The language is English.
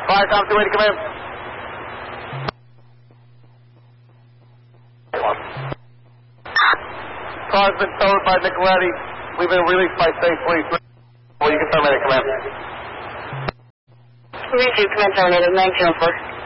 Tom 280, come in. Car's been towed by Nicoletti. We've been released by State Police. Well, you can terminate, come in. Review, come in, terminated, 904.